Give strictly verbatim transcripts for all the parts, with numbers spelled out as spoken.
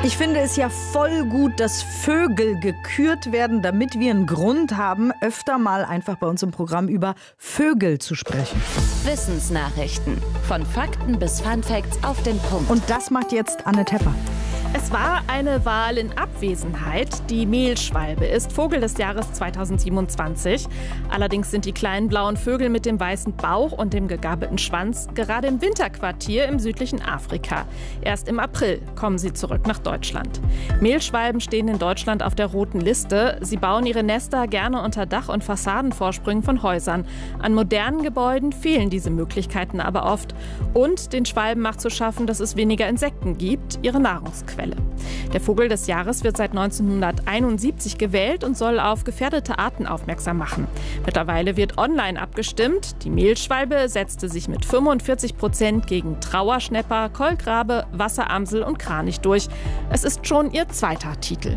Ich finde es ja voll gut, dass Vögel gekürt werden, damit wir einen Grund haben, öfter mal einfach bei uns im Programm über Vögel zu sprechen. Wissensnachrichten. Von Fakten bis Funfacts auf den Punkt. Und das macht jetzt Anne Tepper. Es war eine Wahl in Abwesenheit. Die Mehlschwalbe ist Vogel des Jahres zweitausendsiebenundzwanzig. Allerdings sind die kleinen blauen Vögel mit dem weißen Bauch und dem gegabelten Schwanz gerade im Winterquartier im südlichen Afrika. Erst im April kommen sie zurück nach Deutschland. Mehlschwalben stehen in Deutschland auf der roten Liste. Sie bauen ihre Nester gerne unter Dach- und Fassadenvorsprüngen von Häusern. An modernen Gebäuden fehlen diese Möglichkeiten aber oft. Und den Schwalben macht zu schaffen, dass es weniger Insekten gibt, ihre Nahrungsquelle. Der Vogel des Jahres wird seit neunzehnhunderteinundsiebzig gewählt und soll auf gefährdete Arten aufmerksam machen. Mittlerweile wird online abgestimmt. Die Mehlschwalbe setzte sich mit fünfundvierzig Prozent gegen Trauerschnäpper, Kolkrabe, Wasseramsel und Kranich durch. Es ist schon ihr zweiter Titel.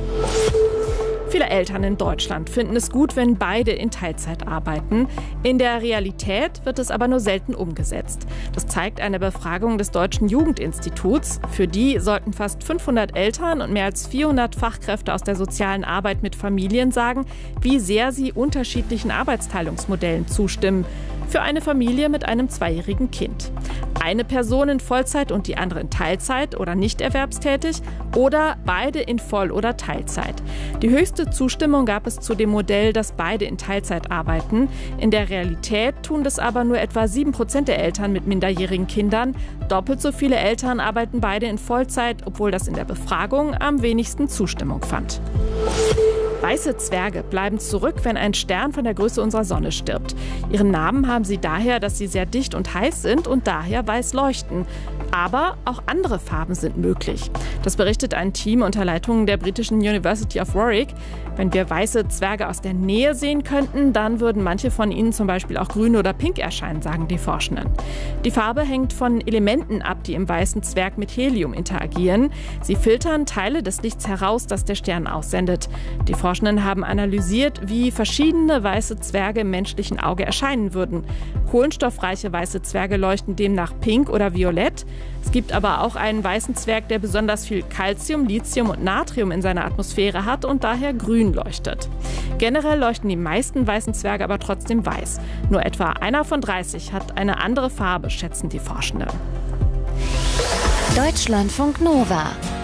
Viele Eltern in Deutschland finden es gut, wenn beide in Teilzeit arbeiten. In der Realität wird es aber nur selten umgesetzt. Das zeigt eine Befragung des Deutschen Jugendinstituts. Für die sollten fast fünfhundert Eltern und mehr als vierhundert Fachkräfte aus der sozialen Arbeit mit Familien sagen, wie sehr sie unterschiedlichen Arbeitsteilungsmodellen zustimmen. Für eine Familie mit einem zweijährigen Kind. Eine Person in Vollzeit und die andere in Teilzeit oder nicht erwerbstätig oder beide in Voll- oder Teilzeit. Die höchste Zustimmung gab es zu dem Modell, dass beide in Teilzeit arbeiten. In der Realität tun das aber nur etwa sieben Prozent der Eltern mit minderjährigen Kindern. Doppelt so viele Eltern arbeiten beide in Vollzeit, obwohl das in der Befragung am wenigsten Zustimmung fand. Weiße Zwerge bleiben zurück, wenn ein Stern von der Größe unserer Sonne stirbt. Ihren Namen haben sie daher, dass sie sehr dicht und heiß sind und daher weiß leuchten. Aber auch andere Farben sind möglich. Das berichtet ein Team unter Leitung der britischen University of Warwick. Wenn wir weiße Zwerge aus der Nähe sehen könnten, dann würden manche von ihnen zum Beispiel auch grün oder pink erscheinen, sagen die Forschenden. Die Farbe hängt von Elementen ab, die im weißen Zwerg mit Helium interagieren. Sie filtern Teile des Lichts heraus, das der Stern aussendet. Die Forschenden haben analysiert, wie verschiedene weiße Zwerge im menschlichen Auge erscheinen würden. Kohlenstoffreiche weiße Zwerge leuchten demnach pink oder violett. Es gibt aber auch einen weißen Zwerg, der besonders viel Calcium, Lithium und Natrium in seiner Atmosphäre hat und daher grün leuchtet. Generell leuchten die meisten weißen Zwerge aber trotzdem weiß. Nur etwa einer von dreißig hat eine andere Farbe, schätzen die Forschenden. Deutschlandfunk Nova